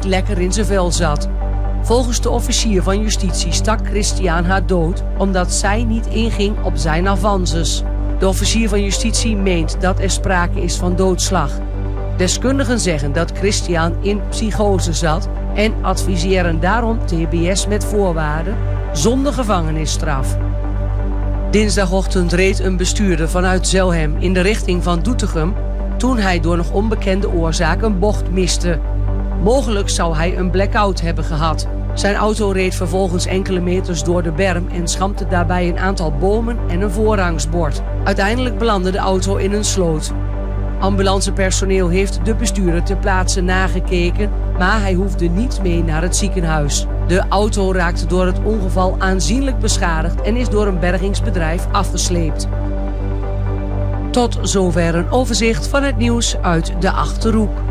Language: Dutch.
niet lekker in zijn vel zat. Volgens de officier van justitie stak Christian haar dood omdat zij niet inging op zijn avances. De officier van justitie meent dat er sprake is van doodslag. Deskundigen zeggen dat Christian in psychose zat en adviseren daarom TBS met voorwaarden zonder gevangenisstraf. Dinsdagochtend reed een bestuurder vanuit Zelhem in de richting van Doetinchem toen hij door nog onbekende oorzaak een bocht miste. Mogelijk zou hij een blackout hebben gehad. Zijn auto reed vervolgens enkele meters door de berm en schampte daarbij een aantal bomen en een voorrangsbord. Uiteindelijk belandde de auto in een sloot. Ambulancepersoneel heeft de bestuurder ter plaatse nagekeken, maar hij hoefde niet mee naar het ziekenhuis. De auto raakte door het ongeval aanzienlijk beschadigd en is door een bergingsbedrijf afgesleept. Tot zover een overzicht van het nieuws uit de Achterhoek.